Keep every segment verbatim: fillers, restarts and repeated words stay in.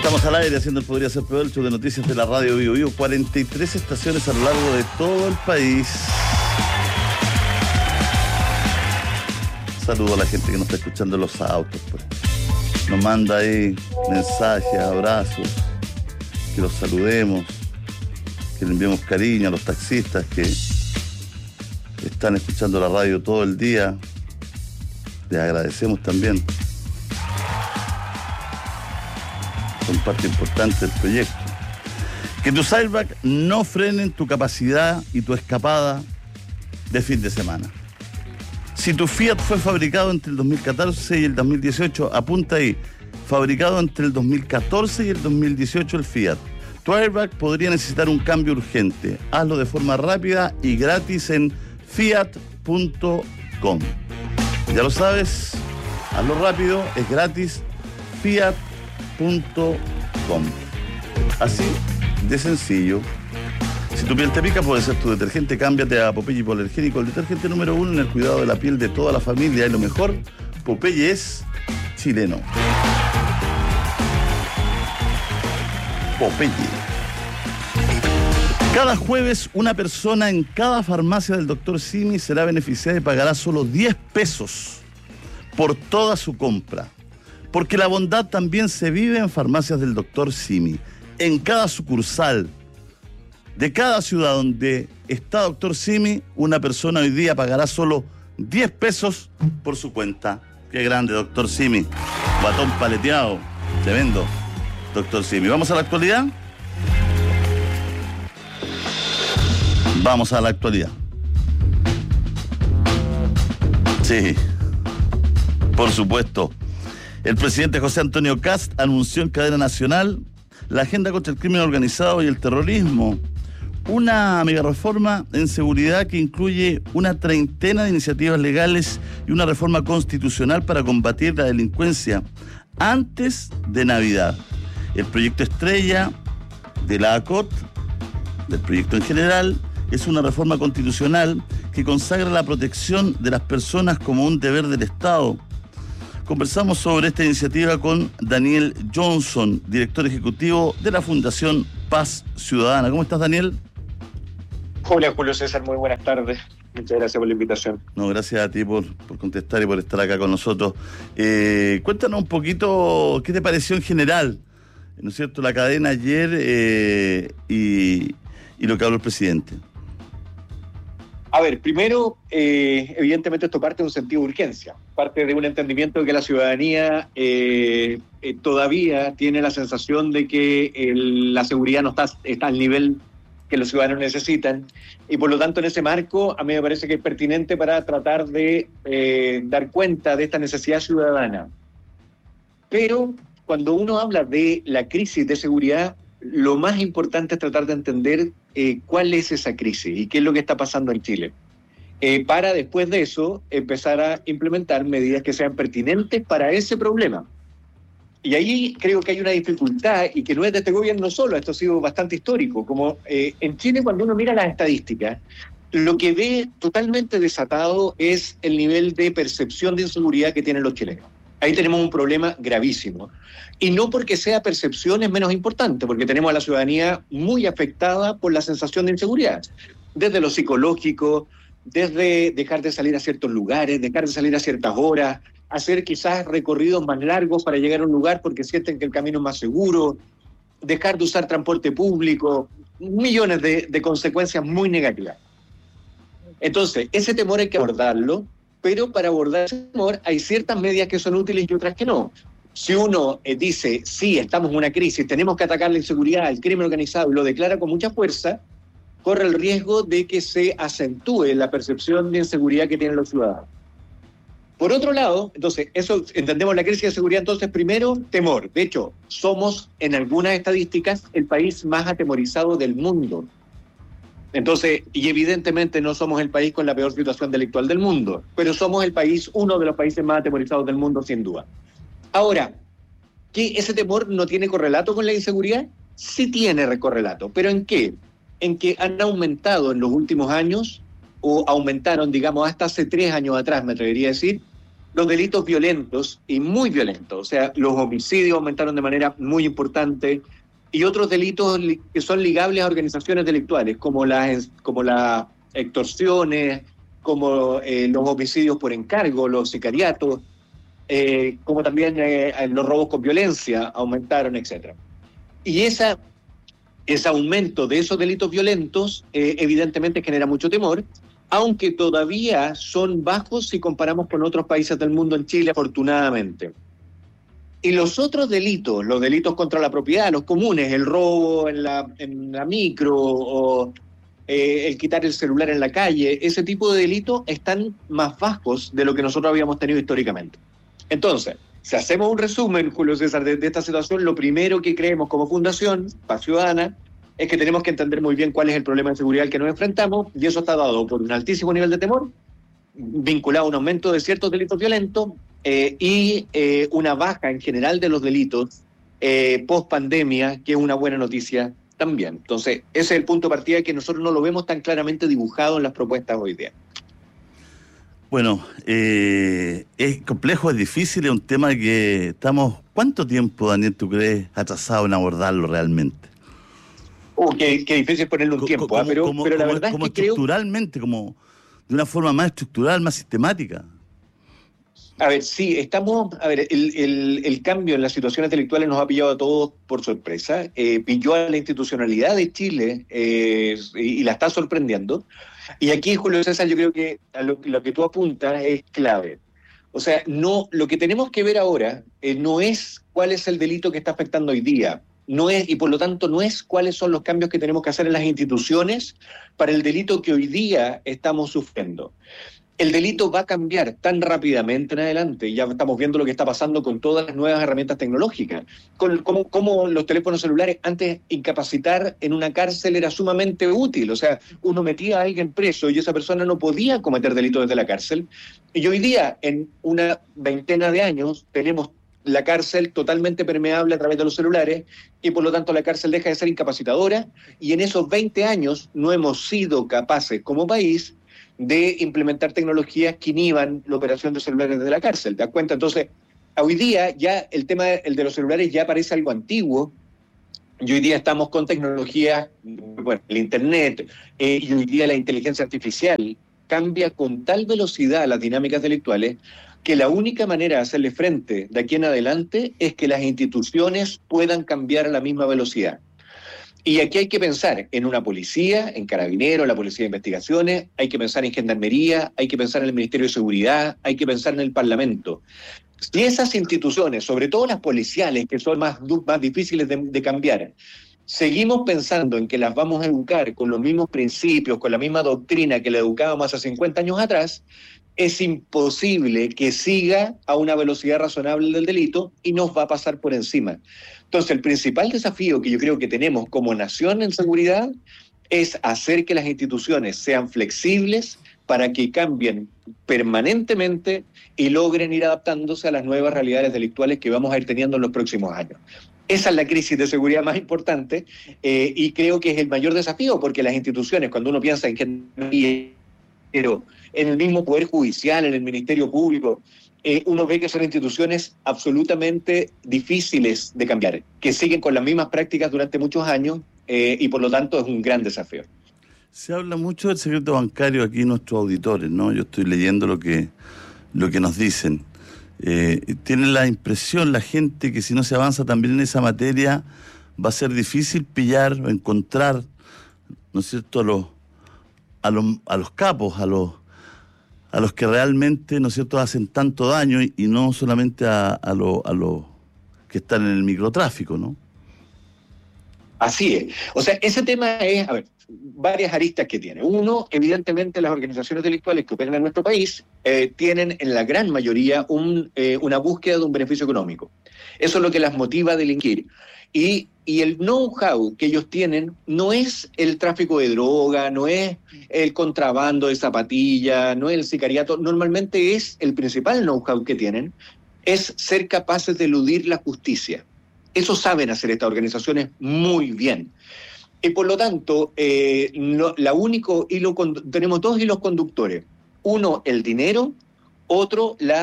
Estamos al aire haciendo el Podría Ser Peor, el show de noticias de la radio Vivo Vivo. cuarenta y tres estaciones a lo largo de todo el país. Saludo a la gente que nos está escuchando en los autos, pues. Nos manda ahí mensajes, abrazos, que los saludemos, que le enviemos cariño a los taxistas que están escuchando la radio todo el día. Les agradecemos también. Son parte importante del proyecto. Que tus airbags no frenen tu capacidad y tu escapada de fin de semana. Si tu Fiat fue fabricado entre el dos mil catorce y el dos mil dieciocho, apunta ahí. Fabricado entre el dos mil catorce y el dos mil dieciocho el Fiat. Tu airbag podría necesitar un cambio urgente. Hazlo de forma rápida y gratis en fiat punto com. Ya lo sabes, hazlo rápido, es gratis, fiat punto com. Así de sencillo. Si tu piel te pica, puede ser tu detergente. Cámbiate a Popeye Hipoalergénico, el detergente número uno en el cuidado de la piel de toda la familia. Y lo mejor, Popeye es chileno. Popeye. Cada jueves, una persona en cada farmacia del doctor Simi será beneficiada y pagará solo diez pesos por toda su compra. Porque la bondad también se vive en farmacias del doctor Simi. En cada sucursal de cada ciudad donde está doctor Simi, una persona hoy día pagará solo diez pesos por su cuenta. Qué grande, doctor Simi. Batón paleteado. Tremendo, doctor Simi. ¿Vamos a la actualidad? Vamos a la actualidad. Sí, por supuesto. El presidente José Antonio Kast anunció en cadena nacional la agenda contra el crimen organizado y el terrorismo. Una megareforma en seguridad que incluye una treintena de iniciativas legales y una reforma constitucional para combatir la delincuencia antes de Navidad. El proyecto estrella de la A C O T, del proyecto en general, es una reforma constitucional que consagra la protección de las personas como un deber del Estado. Conversamos sobre esta iniciativa con Daniel Johnson, director ejecutivo de la Fundación Paz Ciudadana. ¿Cómo estás, Daniel? Hola, Julio César, muy buenas tardes. Muchas gracias por la invitación. No, gracias a ti por, por contestar y por estar acá con nosotros. Eh, cuéntanos un poquito qué te pareció en general, ¿no es cierto?, la cadena ayer eh, y, y lo que habló el presidente. A ver, primero, eh, evidentemente esto parte de un sentido de urgencia, parte de un entendimiento de que la ciudadanía eh, eh, todavía tiene la sensación de que el, la seguridad no está, está al nivel que los ciudadanos necesitan, y por lo tanto en ese marco a mí me parece que es pertinente para tratar de eh, dar cuenta de esta necesidad ciudadana. Pero cuando uno habla de la crisis de seguridad, lo más importante es tratar de entender eh, cuál es esa crisis y qué es lo que está pasando en Chile, eh, para después de eso empezar a implementar medidas que sean pertinentes para ese problema. Y ahí creo que hay una dificultad, y que no es de este gobierno solo, esto ha sido bastante histórico. Como eh, en Chile, cuando uno mira las estadísticas, lo que ve totalmente desatado es el nivel de percepción de inseguridad que tienen los chilenos. Ahí tenemos un problema gravísimo. Y no porque sea percepción es menos importante, porque tenemos a la ciudadanía muy afectada por la sensación de inseguridad. Desde lo psicológico, desde dejar de salir a ciertos lugares, dejar de salir a ciertas horas, hacer quizás recorridos más largos para llegar a un lugar porque sienten que el camino es más seguro, dejar de usar transporte público, millones de, de consecuencias muy negativas. Entonces, ese temor hay que abordarlo, pero para abordar ese temor hay ciertas medidas que son útiles y otras que no. Si uno eh, dice, sí, estamos en una crisis, tenemos que atacar la inseguridad, el crimen organizado, y lo declara con mucha fuerza, corre el riesgo de que se acentúe la percepción de inseguridad que tienen los ciudadanos. Por otro lado, entonces, eso entendemos la crisis de seguridad, entonces, primero, temor. De hecho, somos, en algunas estadísticas, el país más atemorizado del mundo. Entonces, y evidentemente no somos el país con la peor situación delictual del mundo, pero somos el país, uno de los países más atemorizados del mundo, sin duda. Ahora, ¿que ese temor no tiene correlato con la inseguridad? Sí tiene correlato, ¿pero en qué? En que han aumentado en los últimos años, o aumentaron, digamos, hasta hace tres años atrás, me atrevería a decir, los delitos violentos y muy violentos, o sea, los homicidios aumentaron de manera muy importante y otros delitos que son ligables a organizaciones delictuales, como las como las extorsiones, como eh, los homicidios por encargo, los sicariatos, eh, como también eh, los robos con violencia aumentaron, etcétera. Y esa, ese aumento de esos delitos violentos eh, evidentemente genera mucho temor, aunque todavía son bajos si comparamos con otros países del mundo, en Chile, afortunadamente. Y los otros delitos, los delitos contra la propiedad, los comunes, el robo en la, en la micro o eh, el quitar el celular en la calle, ese tipo de delitos están más bajos de lo que nosotros habíamos tenido históricamente. Entonces, si hacemos un resumen, Julio César, de, de esta situación, lo primero que creemos como Fundación Paz Ciudadana es que tenemos que entender muy bien cuál es el problema de seguridad al que nos enfrentamos, y eso está dado por un altísimo nivel de temor, vinculado a un aumento de ciertos delitos violentos eh, y eh, una baja en general de los delitos eh, post pandemia, que es una buena noticia también. Entonces, ese es el punto de partida que nosotros no lo vemos tan claramente dibujado en las propuestas hoy día. Bueno, eh, es complejo, es difícil, es un tema que estamos... ¿Cuánto tiempo, Daniel, tú crees atrasado en abordarlo realmente? Uh, qué, qué difícil ponerle un tiempo, como, ¿eh? pero, como, pero la como, verdad como es que creo... estructuralmente, como de una forma más estructural, más sistemática. A ver, sí, estamos... A ver, el, el, el cambio en las situaciones intelectuales nos ha pillado a todos por sorpresa. Eh, pilló a la institucionalidad de Chile eh, y, y la está sorprendiendo. Y aquí, Julio César, yo creo que a lo, lo que tú apuntas es clave. O sea, no, lo que tenemos que ver ahora eh, no es cuál es el delito que está afectando hoy día, no es, y por lo tanto no es cuáles son los cambios que tenemos que hacer en las instituciones para el delito que hoy día estamos sufriendo. El delito va a cambiar tan rápidamente en adelante, y ya estamos viendo lo que está pasando con todas las nuevas herramientas tecnológicas, con cómo, cómo los teléfonos celulares, antes incapacitar en una cárcel era sumamente útil, o sea, uno metía a alguien preso y esa persona no podía cometer delitos desde la cárcel, y hoy día, en una veintena de años, tenemos la cárcel totalmente permeable a través de los celulares, y por lo tanto la cárcel deja de ser incapacitadora, y en esos veinte años no hemos sido capaces como país de implementar tecnologías que inhiban la operación de celulares desde la cárcel. ¿Te das cuenta? Entonces, hoy día ya el tema el de los celulares ya parece algo antiguo, y hoy día estamos con tecnologías, bueno, el Internet, eh, y hoy día la inteligencia artificial cambia con tal velocidad las dinámicas delictuales que la única manera de hacerle frente de aquí en adelante es que las instituciones puedan cambiar a la misma velocidad. Y aquí hay que pensar en una policía, en Carabineros, la Policía de Investigaciones, hay que pensar en Gendarmería, hay que pensar en el Ministerio de Seguridad, hay que pensar en el Parlamento. Si esas instituciones, sobre todo las policiales, que son más, más difíciles de, de cambiar, seguimos pensando en que las vamos a educar con los mismos principios, con la misma doctrina que la educábamos hace cincuenta años atrás, es imposible que siga a una velocidad razonable del delito y nos va a pasar por encima. Entonces, el principal desafío que yo creo que tenemos como nación en seguridad es hacer que las instituciones sean flexibles para que cambien permanentemente y logren ir adaptándose a las nuevas realidades delictuales que vamos a ir teniendo en los próximos años. Esa es la crisis de seguridad más importante eh, y creo que es el mayor desafío, porque las instituciones, cuando uno piensa en Gendarmería, en el mismo Poder Judicial, en el Ministerio Público, eh, uno ve que son instituciones absolutamente difíciles de cambiar, que siguen con las mismas prácticas durante muchos años eh, y por lo tanto es un gran desafío. Se habla mucho del secreto bancario aquí nuestros auditores, ¿no? Yo estoy leyendo lo que, lo que nos dicen. Eh, tiene la impresión la gente que si no se avanza también en esa materia va a ser difícil pillar o encontrar, ¿no es cierto?, a los, a los, a los capos, a los a los que realmente, ¿no es cierto?, hacen tanto daño y, y no solamente a, a los a lo que están en el microtráfico, ¿no? Así es. O sea, ese tema es, a ver, varias aristas que tiene. Uno, evidentemente, las organizaciones delictuales que operan en nuestro país eh, tienen en la gran mayoría un, eh, una búsqueda de un beneficio económico. Eso es lo que las motiva a delinquir. Y, y el know-how que ellos tienen no es el tráfico de droga, no es el contrabando de zapatillas, no es el sicariato. Normalmente es el principal know-how que tienen, es ser capaces de eludir la justicia. Eso saben hacer estas organizaciones muy bien. Y por lo tanto, eh, no, la único hilo, tenemos dos hilos conductores. Uno, el dinero, otro, la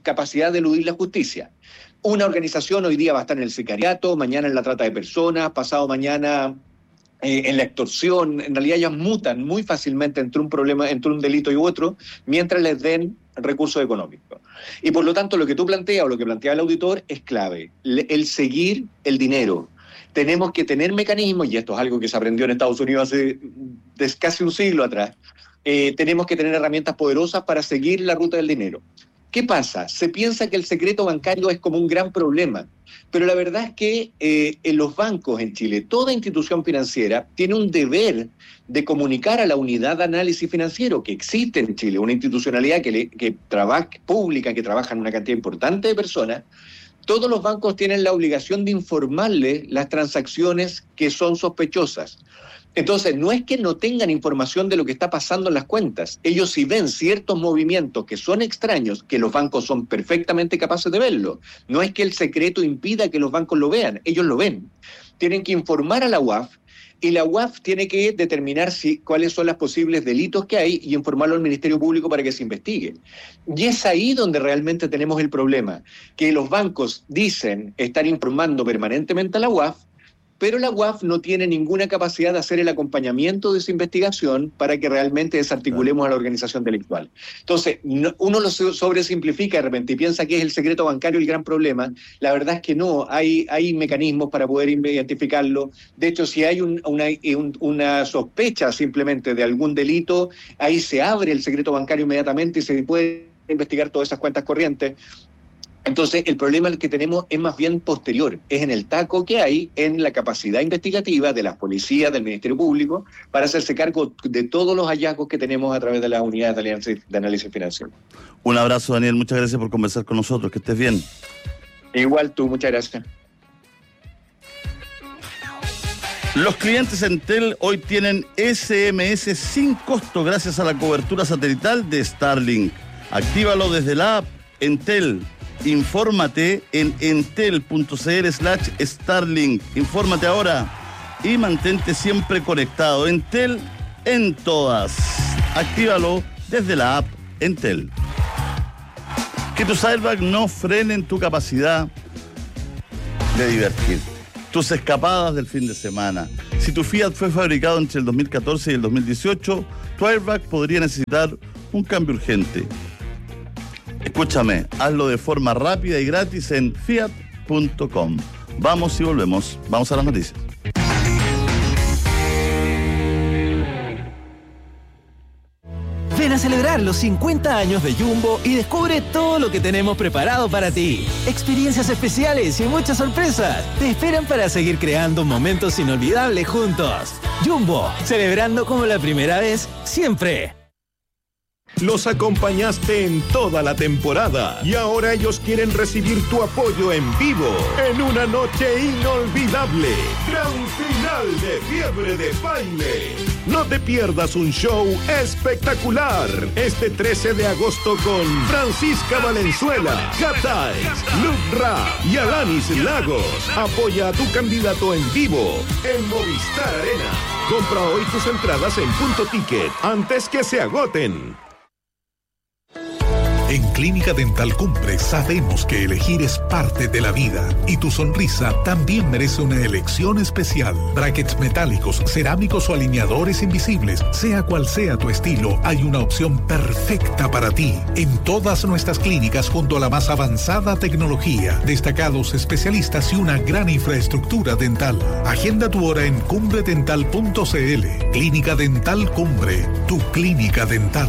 capacidad de eludir la justicia. Una organización hoy día va a estar en el sicariato, mañana en la trata de personas, pasado mañana eh, en la extorsión. En realidad ellas mutan muy fácilmente entre un problema, entre un delito y otro, mientras les den recursos económicos. Y por lo tanto, lo que tú planteas o lo que plantea el auditor es clave, el seguir el dinero. Tenemos que tener mecanismos, y esto es algo que se aprendió en Estados Unidos hace casi un siglo atrás, eh, tenemos que tener herramientas poderosas para seguir la ruta del dinero. ¿Qué pasa? Se piensa que el secreto bancario es como un gran problema, pero la verdad es que eh, en los bancos en Chile, toda institución financiera tiene un deber de comunicar a la unidad de análisis financiero que existe en Chile, una institucionalidad que, le, que trabaja pública, que trabaja en una cantidad importante de personas. Todos los bancos tienen la obligación de informarle las transacciones que son sospechosas. Entonces, no es que no tengan información de lo que está pasando en las cuentas. Ellos si ven ciertos movimientos que son extraños, que los bancos son perfectamente capaces de verlo. No es que el secreto impida que los bancos lo vean, ellos lo ven. Tienen que informar a la U A F y la U A F tiene que determinar si, cuáles son los posibles delitos que hay y informarlo al Ministerio Público para que se investigue. Y es ahí donde realmente tenemos el problema, que los bancos dicen estar informando permanentemente a la U A F, pero la U A F no tiene ninguna capacidad de hacer el acompañamiento de esa investigación para que realmente desarticulemos a la organización delictual. Entonces, no, uno lo sobresimplifica de repente y piensa que es el secreto bancario el gran problema. La verdad es que no, hay, hay mecanismos para poder identificarlo. De hecho, si hay un, una, un, una sospecha simplemente de algún delito, ahí se abre el secreto bancario inmediatamente y se puede investigar todas esas cuentas corrientes. Entonces, el problema que tenemos es más bien posterior, es en el taco que hay en la capacidad investigativa de las policías, del Ministerio Público, para hacerse cargo de todos los hallazgos que tenemos a través de las unidades de análisis, de análisis financiero. Un abrazo, Daniel, muchas gracias por conversar con nosotros, que estés bien. Igual tú, muchas gracias. Los clientes Entel hoy tienen ese eme ese sin costo gracias a la cobertura satelital de Starlink. Actívalo desde la app Entel. Infórmate en entel.cl slash Starlink. Infórmate ahora y mantente siempre conectado. Entel en todas. Actívalo desde la app Entel. Que tus airbags no frenen tu capacidad de divertirte. Tus escapadas del fin de semana. Si tu Fiat fue fabricado entre el dos mil catorce y el dos mil dieciocho, tu airbag podría necesitar un cambio urgente. Escúchame, hazlo de forma rápida y gratis en fiat punto com. Vamos y volvemos. Vamos a las noticias. Ven a celebrar los cincuenta años de Jumbo y descubre todo lo que tenemos preparado para ti. Experiencias especiales y muchas sorpresas te esperan para seguir creando momentos inolvidables juntos. Jumbo, celebrando como la primera vez, siempre. Los acompañaste en toda la temporada y ahora ellos quieren recibir tu apoyo en vivo en una noche inolvidable. Gran final de Fiebre de Baile. No te pierdas un show espectacular este trece de agosto con Francisca Valenzuela, Gatay, Luke Ra y Alanis Lagos. Apoya a tu candidato en vivo en Movistar Arena. Compra hoy tus entradas en Punto Ticket antes que se agoten. En Clínica Dental Cumbre sabemos que elegir es parte de la vida y tu sonrisa también merece una elección especial. Brackets metálicos, cerámicos o alineadores invisibles, sea cual sea tu estilo, hay una opción perfecta para ti. En todas nuestras clínicas junto a la más avanzada tecnología, destacados especialistas y una gran infraestructura dental. Agenda tu hora en cumbre dental punto c l. Clínica Dental Cumbre, tu clínica dental.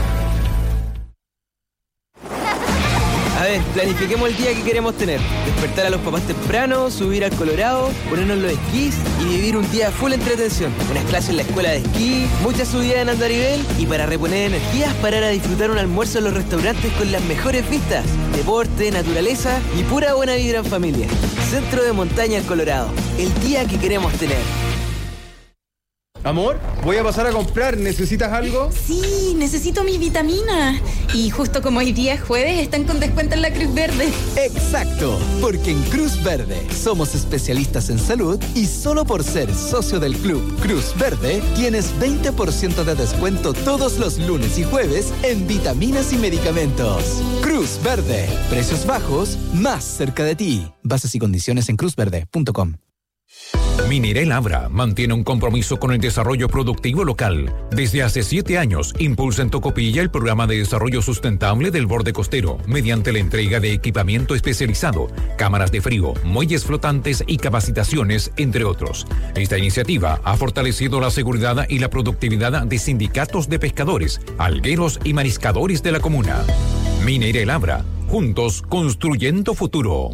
A ver, planifiquemos el día que queremos tener. Despertar a los papás temprano, subir al Colorado, ponernos los esquís y vivir un día full entretención. Unas clases en la escuela de esquí, muchas subidas en andarivel y para reponer energías parar a disfrutar un almuerzo en los restaurantes con las mejores vistas. Deporte, naturaleza y pura buena vibra en familia. Centro de Montaña El Colorado, el día que queremos tener. Amor, voy a pasar a comprar. ¿Necesitas algo? Sí, necesito mis vitaminas. Y justo como hoy día es jueves, están con descuento en la Cruz Verde. Exacto, porque en Cruz Verde somos especialistas en salud y solo por ser socio del club Cruz Verde tienes veinte por ciento de descuento todos los lunes y jueves en vitaminas y medicamentos. Cruz Verde, precios bajos, más cerca de ti. Bases y condiciones en cruz verde punto com. Minerel Abra mantiene un compromiso con el desarrollo productivo local. Desde hace siete años, impulsa en Tocopilla el programa de desarrollo sustentable del borde costero, mediante la entrega de equipamiento especializado, cámaras de frío, muelles flotantes y capacitaciones, entre otros. Esta iniciativa ha fortalecido la seguridad y la productividad de sindicatos de pescadores, algueros y mariscadores de la comuna. Minerel Abra, juntos construyendo futuro.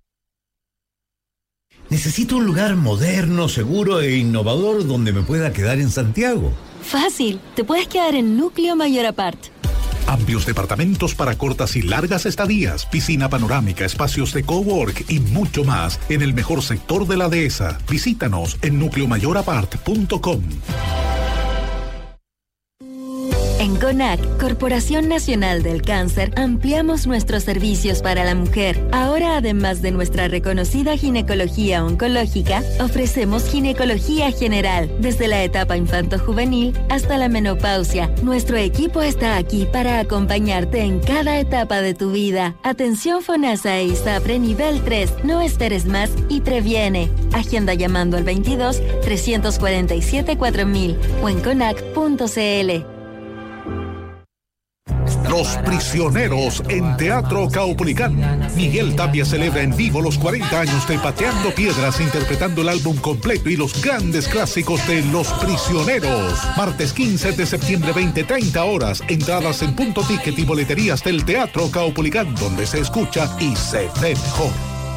Necesito un lugar moderno, seguro e innovador donde me pueda quedar en Santiago. Fácil, te puedes quedar en Núcleo Mayor Apart. Amplios departamentos para cortas y largas estadías, piscina panorámica, espacios de cowork y mucho más en el mejor sector de la dehesa. Visítanos en núcleo mayor apart punto com. En CONAC, Corporación Nacional del Cáncer, ampliamos nuestros servicios para la mujer. Ahora, además de nuestra reconocida ginecología oncológica, ofrecemos ginecología general, desde la etapa infanto-juvenil hasta la menopausia. Nuestro equipo está aquí para acompañarte en cada etapa de tu vida. Atención FONASA e ISAPRE nivel tres. No esperes más y previene. Agenda llamando al veintidós, trescientos cuarenta y siete, cuatro mil o en conac punto c l. Los Prisioneros en Teatro Caupolicán. Miguel Tapia celebra en vivo los cuarenta años de Pateando Piedras, interpretando el álbum completo y los grandes clásicos de Los Prisioneros. Martes quince de septiembre, veinte treinta horas. Entradas en Punto Ticket y boleterías del Teatro Caupolicán, donde se escucha y se ve mejor.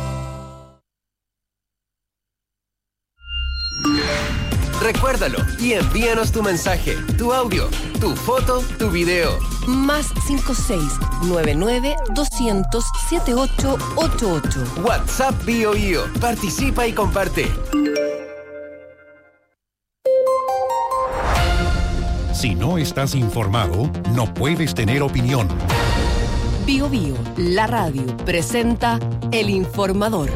Recuérdalo y envíanos tu mensaje, tu audio, tu foto, tu video. Más cinco seis nueve nueve doscientos setenta y ocho ochenta y ocho. WhatsApp Bio Bio. Participa y comparte. Si no estás informado, no puedes tener opinión. Bio Bio, la radio, presenta El Informador.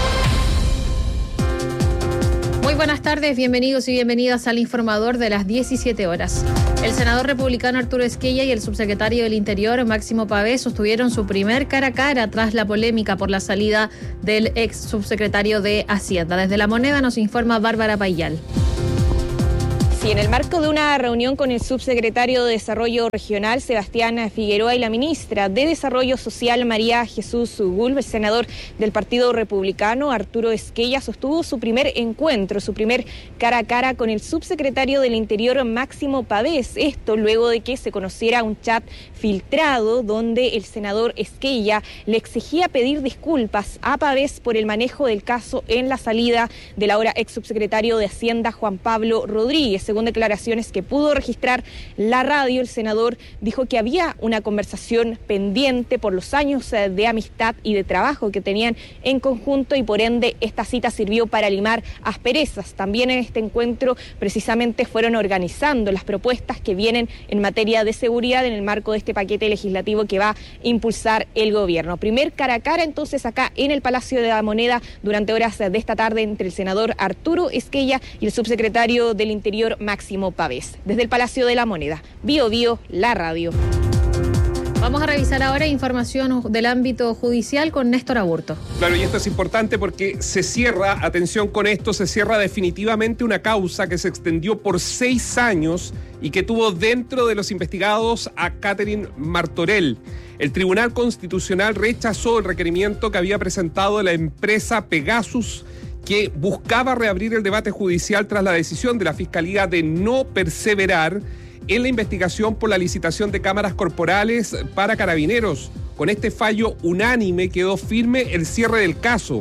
Muy buenas tardes, bienvenidos y bienvenidas al Informador de las diecisiete horas. El senador republicano Arturo Esquella y el subsecretario del Interior Máximo Pavés sostuvieron su primer cara a cara tras la polémica por la salida del ex subsecretario de Hacienda. Desde La Moneda nos informa Bárbara Payal. Sí, en el marco de una reunión con el subsecretario de Desarrollo Regional, Sebastián Figueroa, y la ministra de Desarrollo Social, María Jesús Gulb, el senador del Partido Republicano, Arturo Esquella, sostuvo su primer encuentro, su primer cara a cara con el subsecretario del Interior, Máximo Pavés. Esto luego de que se conociera un chat filtrado donde el senador Esquella le exigía pedir disculpas a Pavés por el manejo del caso en la salida del ahora ex subsecretario de Hacienda, Juan Pablo Rodríguez. Según declaraciones que pudo registrar la radio, el senador dijo que había una conversación pendiente por los años de amistad y de trabajo que tenían en conjunto y por ende esta cita sirvió para limar asperezas. También en este encuentro precisamente fueron organizando las propuestas que vienen en materia de seguridad en el marco de este paquete legislativo que va a impulsar el gobierno. Primer cara a cara entonces acá en el Palacio de la Moneda durante horas de esta tarde entre el senador Arturo Esquella y el subsecretario del Interior Máximo Pavés. Desde el Palacio de la Moneda, Bio Bio, la radio. Vamos a revisar ahora información del ámbito judicial con Néstor Aburto. Claro, y esto es importante porque se cierra, atención con esto, se cierra definitivamente una causa que se extendió por seis años y que tuvo dentro de los investigados a Catherine Martorell. El Tribunal Constitucional rechazó el requerimiento que había presentado la empresa Pegasus, que buscaba reabrir el debate judicial tras la decisión de la Fiscalía de no perseverar en la investigación por la licitación de cámaras corporales para carabineros. Con este fallo unánime quedó firme el cierre del caso.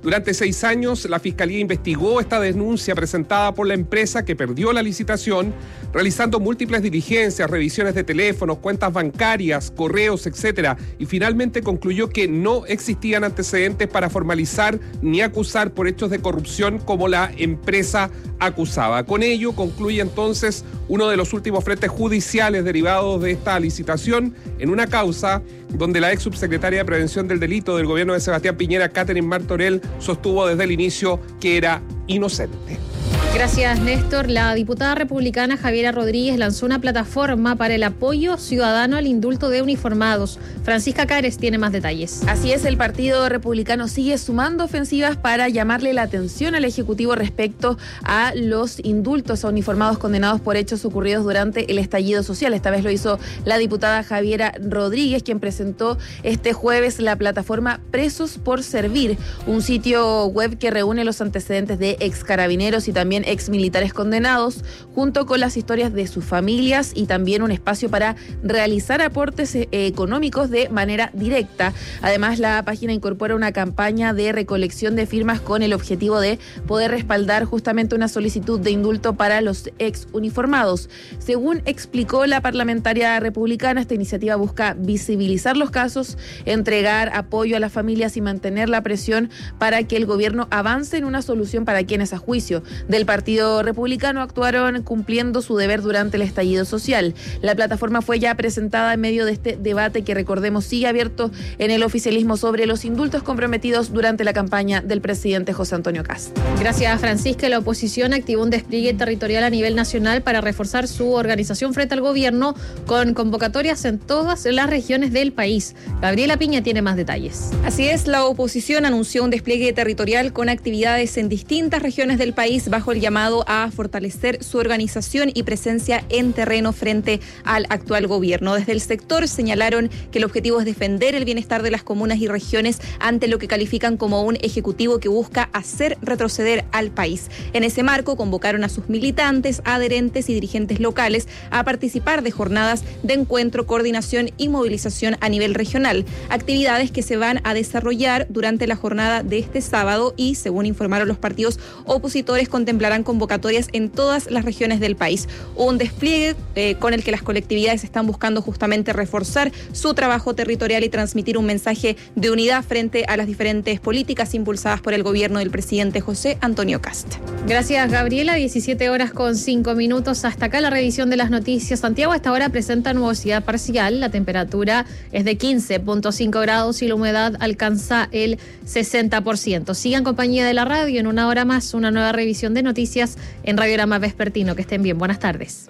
Durante seis años, la Fiscalía investigó esta denuncia presentada por la empresa que perdió la licitación, realizando múltiples diligencias, revisiones de teléfonos, cuentas bancarias, correos, etcétera, y finalmente concluyó que no existían antecedentes para formalizar ni acusar por hechos de corrupción como la empresa acusaba. Con ello, concluye entonces uno de los últimos frentes judiciales derivados de esta licitación en una causa donde la ex subsecretaria de Prevención del Delito del gobierno de Sebastián Piñera, Catherine Martorell, sostuvo desde el inicio que era inocente. Gracias, Néstor. La diputada republicana Javiera Rodríguez lanzó una plataforma para el apoyo ciudadano al indulto de uniformados. Francisca Cares tiene más detalles. Así es, el Partido Republicano sigue sumando ofensivas para llamarle la atención al Ejecutivo respecto a los indultos a uniformados condenados por hechos ocurridos durante el estallido social. Esta vez lo hizo la diputada Javiera Rodríguez, quien presentó este jueves la plataforma Presos por Servir, un sitio web que reúne los antecedentes de ex carabineros y también ex militares condenados, junto con las historias de sus familias y también un espacio para realizar aportes eh, económicos de manera directa. Además, la página incorpora una campaña de recolección de firmas con el objetivo de poder respaldar justamente una solicitud de indulto para los ex uniformados. Según explicó la parlamentaria republicana, esta iniciativa busca visibilizar los casos, entregar apoyo a las familias y mantener la presión para que el gobierno avance en una solución para quienes, a juicio del Partido Republicano, actuaron cumpliendo su deber durante el estallido social. La plataforma fue ya presentada en medio de este debate que, recordemos, sigue abierto en el oficialismo sobre los indultos comprometidos durante la campaña del presidente José Antonio Kast. Gracias, Francisca. La oposición activó un despliegue territorial a nivel nacional para reforzar su organización frente al gobierno, con convocatorias en todas las regiones del país. Gabriela Piña tiene más detalles. Así es, la oposición anunció un despliegue territorial con actividades en distintas regiones del país bajo el llamado a fortalecer su organización y presencia en terreno frente al actual gobierno. Desde el sector señalaron que el objetivo es defender el bienestar de las comunas y regiones ante lo que califican como un ejecutivo que busca hacer retroceder al país. En ese marco, convocaron a sus militantes, adherentes y dirigentes locales a participar de jornadas de encuentro, coordinación y movilización a nivel regional, actividades que se van a desarrollar durante la jornada de este sábado y, según informaron los partidos opositores, contemplarán convocatorias en todas las regiones del país. Un despliegue eh, con el que las colectividades están buscando justamente reforzar su trabajo territorial y transmitir un mensaje de unidad frente a las diferentes políticas impulsadas por el gobierno del presidente José Antonio Kast. Gracias, Gabriela. diecisiete horas con cinco minutos. Hasta acá la revisión de las noticias. Santiago a esta hora presenta nubosidad parcial. La temperatura es de quince punto cinco grados y la humedad alcanza el sesenta por ciento. Sigan compañía de la radio. En una hora más, una nueva revisión de noticias en Radiograma Vespertino. Que estén bien. Buenas tardes.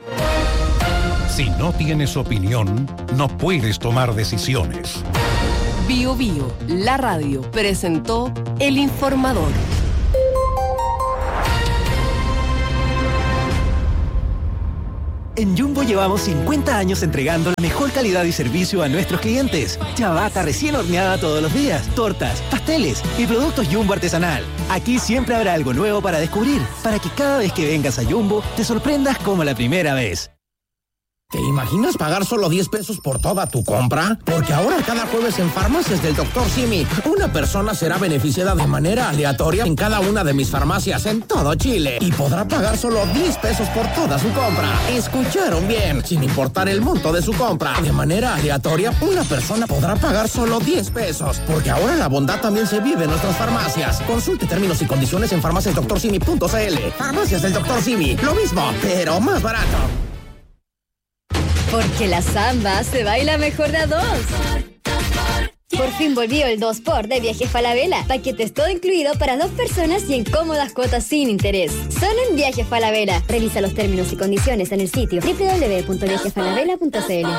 Si no tienes opinión, no puedes tomar decisiones. Bio Bio, la radio, presentó El Informador. En Jumbo llevamos cincuenta años entregando la mejor calidad y servicio a nuestros clientes. Ciabatta recién horneada todos los días, tortas, pasteles y productos Jumbo artesanal. Aquí siempre habrá algo nuevo para descubrir, para que cada vez que vengas a Jumbo te sorprendas como la primera vez. ¿Te imaginas pagar solo diez pesos por toda tu compra? Porque ahora cada jueves en Farmacias del doctor Simi, una persona será beneficiada de manera aleatoria en cada una de mis farmacias en todo Chile y podrá pagar solo diez pesos por toda su compra. ¿Escucharon bien? Sin importar el monto de su compra. De manera aleatoria, una persona podrá pagar solo diez pesos. Porque ahora la bondad también se vive en nuestras farmacias. Consulte términos y condiciones en farmacias doctor simi punto c l. Farmacias del doctor Simi, lo mismo, pero más barato. Porque la samba se baila mejor de a dos. Por fin volvió el dos por de Viajes Falabella. Paquetes todo incluido para dos personas y en cómodas cuotas sin interés. Solo en Viajes Falabella. Revisa los términos y condiciones en el sitio doble u doble u doble u punto viajes falabella punto c l.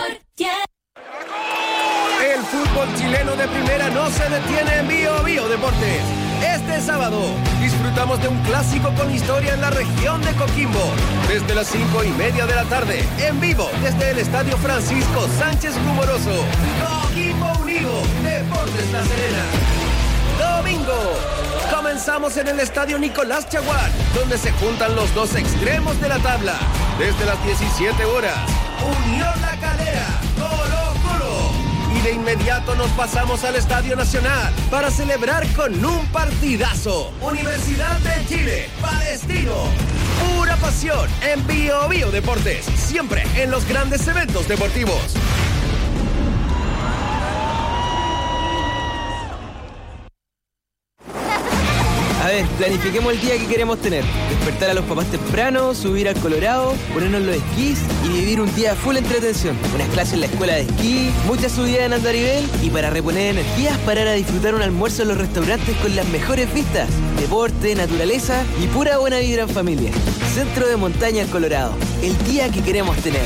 El fútbol chileno de primera no se detiene en Bio Bio Deportes. Este sábado disfrutamos de un clásico con historia en la región de Coquimbo. Desde las cinco y media de la tarde, en vivo desde el Estadio Francisco Sánchez Rumoroso. Coquimbo Unido, Deportes La Serena. Domingo, comenzamos en el Estadio Nicolás Chaguán, donde se juntan los dos extremos de la tabla. Desde las diecisiete horas, Unión La Calera, Colo Colo. Y de inmediato nos pasamos al Estadio Nacional para celebrar con un partidazo. Universidad de Chile, Palestino. Pura pasión en Bio Bio Deportes, siempre en los grandes eventos deportivos. A ver, planifiquemos el día que queremos tener. Despertar a los papás temprano, subir al Colorado, ponernos los esquís y vivir un día full entretención. Unas clases en la escuela de esquí, muchas subidas en andarivel y para reponer energías, parar a disfrutar un almuerzo en los restaurantes con las mejores vistas. Deporte, naturaleza y pura buena vibra en familia. Centro de Montaña El Colorado. El día que queremos tener.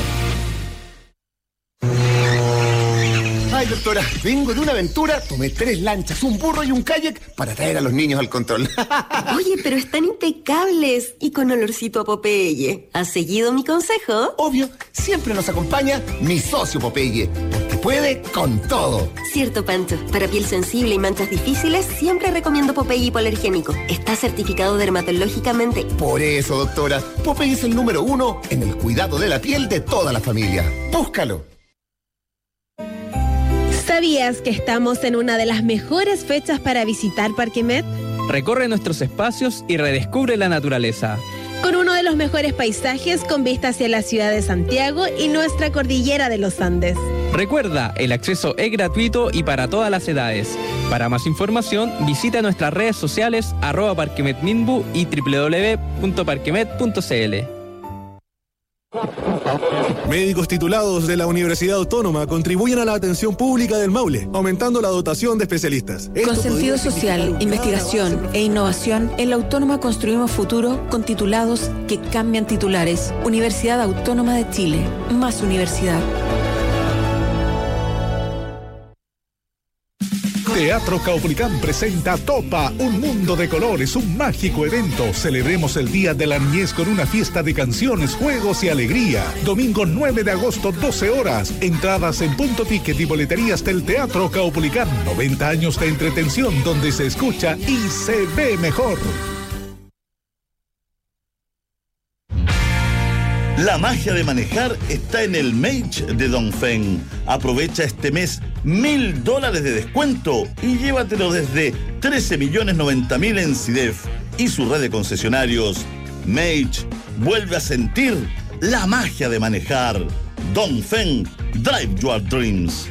Ay, doctora, vengo de una aventura, tomé tres lanchas, un burro y un kayak para traer a los niños al control. Oye, pero están impecables y con olorcito a Popeye. ¿Has seguido mi consejo? Obvio, siempre nos acompaña mi socio Popeye, porque puede con todo. Cierto, Pancho. Para piel sensible y manchas difíciles, siempre recomiendo Popeye hipoalergénico. Está certificado dermatológicamente. Por eso, doctora, Popeye es el número uno en el cuidado de la piel de toda la familia. Búscalo. ¿Sabías que estamos en una de las mejores fechas para visitar Parque Met? Recorre nuestros espacios y redescubre la naturaleza. Con uno de los mejores paisajes con vista hacia la ciudad de Santiago y nuestra cordillera de los Andes. Recuerda, el acceso es gratuito y para todas las edades. Para más información, visita nuestras redes sociales arroba parquemetminbu y doble u doble u doble u punto parquemet punto c l. Médicos titulados de la Universidad Autónoma contribuyen a la atención pública del Maule, aumentando la dotación de especialistas. Con sentido social, investigación e innovación, en la Autónoma construimos futuro con titulados que cambian titulares. Universidad Autónoma de Chile, más universidad. Teatro Caupolicán presenta Topa, un mundo de colores, un mágico evento. Celebremos el Día de la Niñez con una fiesta de canciones, juegos y alegría. Domingo nueve de agosto, doce horas. Entradas en Punto Ticket y boleterías del Teatro Caupolicán. noventa años de entretención donde se escucha y se ve mejor. La magia de manejar está en el Mage de Dongfeng. Aprovecha este mes mil dólares de descuento y llévatelo desde trece millones noventa mil en C I D E F y su red de concesionarios. Mage vuelve a sentir la magia de manejar. Dongfeng, drive your dreams.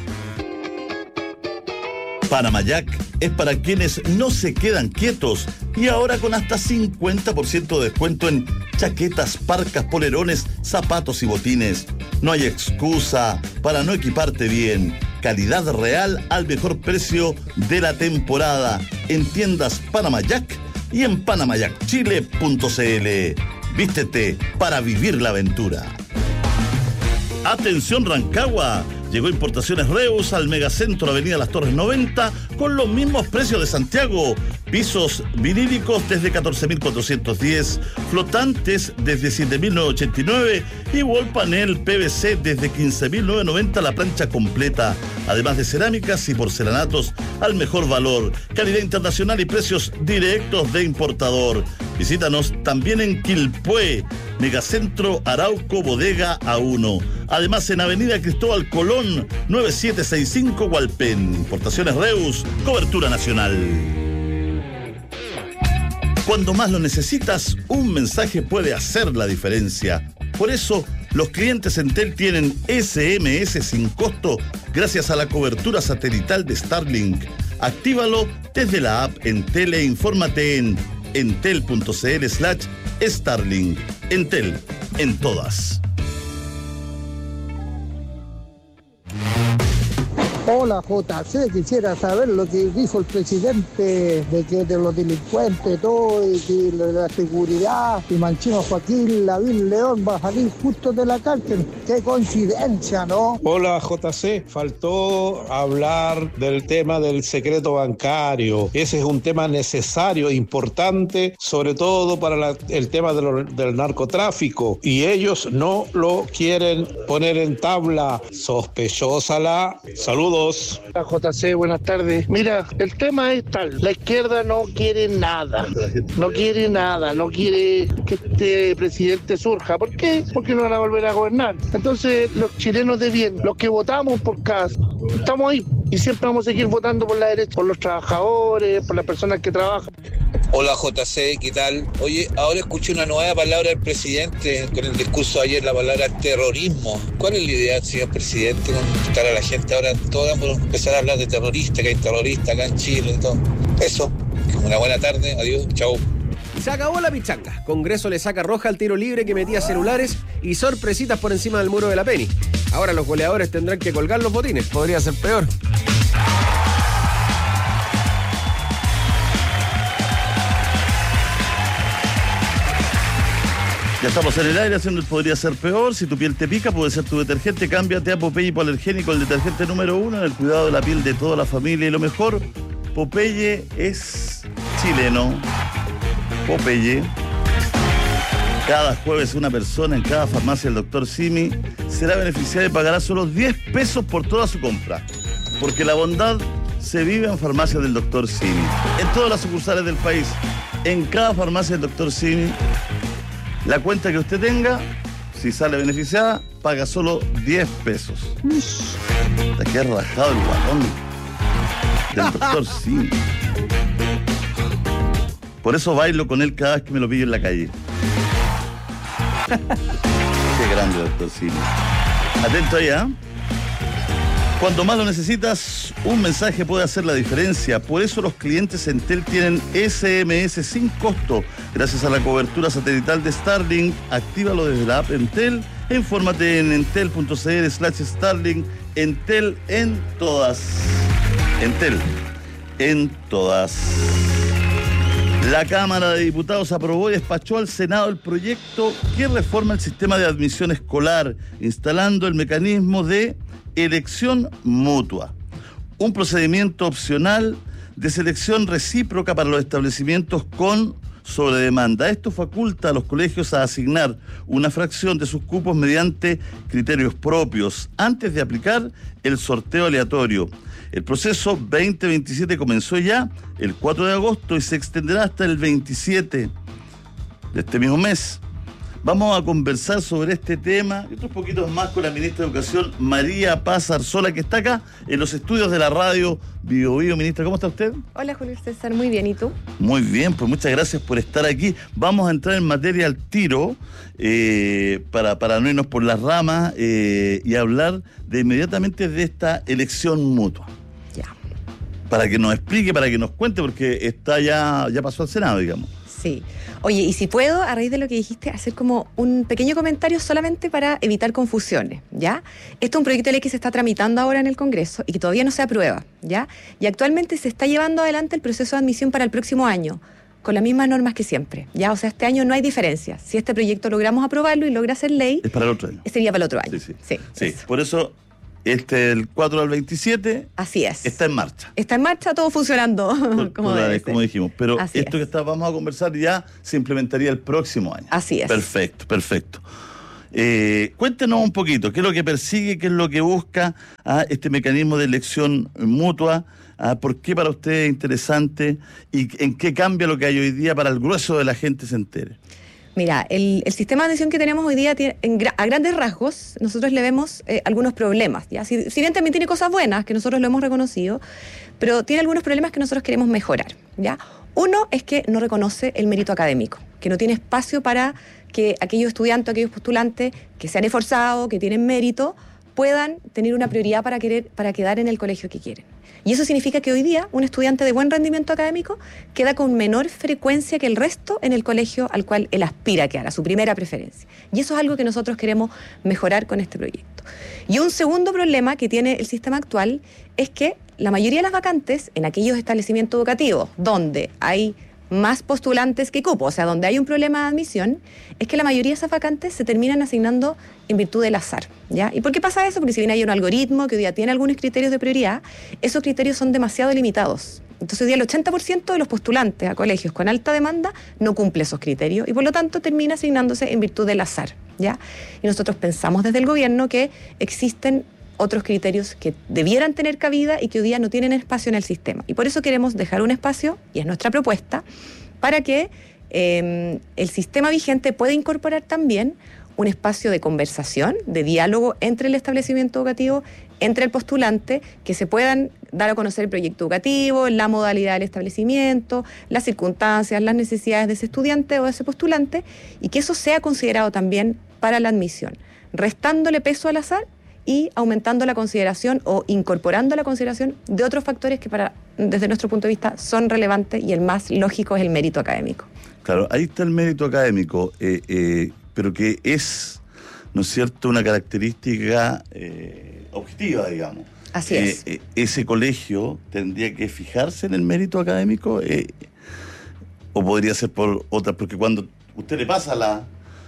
Panamayac es para quienes no se quedan quietos y ahora con hasta cincuenta por ciento de descuento en chaquetas, parcas, polerones, zapatos y botines. No hay excusa para no equiparte bien. Calidad real al mejor precio de la temporada en tiendas Panamayac y en panamayac chile punto c l. Vístete para vivir la aventura. Atención Rancagua. Llegó Importaciones Reus al Megacentro Avenida Las Torres noventa con los mismos precios de Santiago. Pisos vinílicos desde catorce mil cuatrocientos diez, flotantes desde siete mil novecientos ochenta y nueve y wall panel P V C desde quince mil novecientos noventa la plancha completa. Además de cerámicas y porcelanatos al mejor valor, calidad internacional y precios directos de importador. Visítanos también en Quilpué, Megacentro Arauco Bodega A uno. Además en Avenida Cristóbal Colón, nueve siete seis cinco Hualpén. Importaciones Reus, cobertura nacional. Cuando más lo necesitas, un mensaje puede hacer la diferencia. Por eso, los clientes Entel tienen ese eme ese sin costo gracias a la cobertura satelital de Starlink. Actívalo desde la app Entel e infórmate en entel punto c l slash Starlink. Entel, en todas. Hola J C, quisiera saber lo que dijo el presidente de que de los delincuentes, todo, y que la seguridad, y Manchino Joaquín Lavín León va a salir justo de la cárcel. Qué coincidencia, ¿no? Hola J C, faltó hablar del tema del secreto bancario. Ese es un tema necesario, importante, sobre todo para la, el tema de lo, del narcotráfico, y ellos no lo quieren poner en tabla. Sospechosa la... Saludos. Hola J C, buenas tardes. Mira, el tema es tal, la izquierda no quiere nada, no quiere nada, no quiere que este presidente surja. ¿Por qué? Porque no van a volver a gobernar. Entonces, los chilenos de bien, los que votamos por Kast, estamos ahí. y siempre vamos a seguir votando por la derecha, por los trabajadores, por las personas que trabajan. Hola J C, ¿qué tal? Oye, ahora escuché una nueva palabra del presidente con el discurso de ayer, la palabra terrorismo. ¿Cuál es la idea, señor presidente, contar a la gente ahora toda por empezar a hablar de terrorista, que hay terroristas acá en Chile y todo? Eso, una buena tarde, adiós, chao. Se acabó la pichanga. Congreso le saca roja al tiro libre que metía celulares y sorpresitas por encima del muro de la Penny. Ahora los goleadores tendrán que colgar los botines. Podría ser peor. Ya estamos en el aire haciendo el podría ser peor. Si tu piel te pica, puede ser tu detergente. Cámbiate a Popeye Hipoalergénico, el detergente número uno en el cuidado de la piel de toda la familia. Y lo mejor, Popeye es chileno. Popeye. Cada jueves una persona en cada farmacia del doctor Simi será beneficiada y pagará solo diez pesos por toda su compra. Porque la bondad se vive en farmacias del doctor Simi. En todas las sucursales del país, en cada farmacia del doctor Simi, la cuenta que usted tenga, si sale beneficiada, paga solo diez pesos. Te queda rajado el guatón del doctor Simi. Por eso bailo con él cada vez que me lo pillo en la calle. Qué grande, doctor Simi. Atento ahí, ¿ah? ¿eh? Cuando más lo necesitas, un mensaje puede hacer la diferencia. Por eso los clientes Entel tienen ese eme ese sin costo. Gracias a la cobertura satelital de Starlink, actívalo desde la app Entel. Infórmate en entel.cl slash Starlink. Entel en todas. Entel en todas. La Cámara de Diputados aprobó y despachó al Senado el proyecto que reforma el sistema de admisión escolar, instalando el mecanismo de elección mutua, un procedimiento opcional de selección recíproca para los establecimientos con sobredemanda. Esto faculta a los colegios a asignar una fracción de sus cupos mediante criterios propios antes de aplicar el sorteo aleatorio. El proceso veinte veintisiete comenzó ya el cuatro de agosto y se extenderá hasta el veintisiete de este mismo mes. Vamos a conversar sobre este tema y otros poquitos más con la ministra de Educación, María Paz Arzola, que está acá en los estudios de la radio Bio Bio. Ministra, ¿cómo está usted? Hola, Julio César, muy bien, ¿y tú? Muy bien, pues muchas gracias por estar aquí. Vamos a entrar en materia al tiro eh, para, para no irnos por las ramas eh, y hablar de inmediatamente de esta elección mutua. Ya. Para que nos explique, para que nos cuente, porque está ya, ya pasó al Senado, digamos. Sí. Oye, y si puedo, a raíz de lo que dijiste, hacer como un pequeño comentario solamente para evitar confusiones, ¿ya? Esto es un proyecto de ley que se está tramitando ahora en el Congreso y que todavía no se aprueba, ¿ya? Y actualmente se está llevando adelante el proceso de admisión para el próximo año, con las mismas normas que siempre, ¿ya? O sea, este año no hay diferencia. Si este proyecto logramos aprobarlo y logra ser ley... Es para el otro año. Sería para el otro año. Sí, sí. Sí, sí. eso. Por eso... Este, el cuatro al veintisiete. Así es. Está en marcha. Está en marcha, todo funcionando como, Claro, debe como ser. dijimos. Pero Así esto es. que está, vamos a conversar ya se implementaría el próximo año. Así es. Perfecto, perfecto. Eh, cuéntenos un poquito, ¿qué es lo que persigue, qué es lo que busca ah, este mecanismo de elección mutua? Ah, ¿Por qué para usted es interesante? ¿Y en qué cambia lo que hay hoy día para el grueso de la gente se entere? Mira, el, el sistema de admisión que tenemos hoy día, tiene, en, a grandes rasgos, nosotros le vemos eh, algunos problemas, ¿ya? Si, si bien también tiene cosas buenas, que nosotros lo hemos reconocido, pero tiene algunos problemas que nosotros queremos mejorar, ¿ya? Uno es que no reconoce el mérito académico, que no tiene espacio para que aquellos estudiantes, aquellos postulantes que se han esforzado, que tienen mérito, puedan tener una prioridad para, querer, para quedar en el colegio que quieren. Y eso significa que hoy día un estudiante de buen rendimiento académico queda con menor frecuencia que el resto en el colegio al cual él aspira a quedar, a su primera preferencia. Y eso es algo que nosotros queremos mejorar con este proyecto. Y un segundo problema que tiene el sistema actual es que la mayoría de las vacantes en aquellos establecimientos educativos donde hay más postulantes que cupos, o sea, donde hay un problema de admisión, es que la mayoría de esas vacantes se terminan asignando en virtud del azar, ¿ya? ¿Y por qué pasa eso? Porque si bien hay un algoritmo que hoy día tiene algunos criterios de prioridad, esos criterios son demasiado limitados. Entonces hoy día el ochenta por ciento de los postulantes a colegios con alta demanda no cumple esos criterios y por lo tanto termina asignándose en virtud del azar, ¿ya? Y nosotros pensamos desde el gobierno que existen otros criterios que debieran tener cabida y que hoy día no tienen espacio en el sistema. Y por eso queremos dejar un espacio, y es nuestra propuesta, para que eh, el sistema vigente pueda incorporar también un espacio de conversación, de diálogo entre el establecimiento educativo, entre el postulante, que se puedan dar a conocer el proyecto educativo, la modalidad del establecimiento, las circunstancias, las necesidades de ese estudiante o de ese postulante, y que eso sea considerado también para la admisión, restándole peso al azar y aumentando la consideración o incorporando la consideración de otros factores que para, desde nuestro punto de vista son relevantes, y el más lógico es el mérito académico. Claro, ahí está el mérito académico, eh, eh, pero que es, ¿no es cierto?, una característica eh, objetiva, digamos. Así eh, es. Eh, ese colegio tendría que fijarse en el mérito académico, eh, o podría ser por otra, porque cuando usted le pasa la...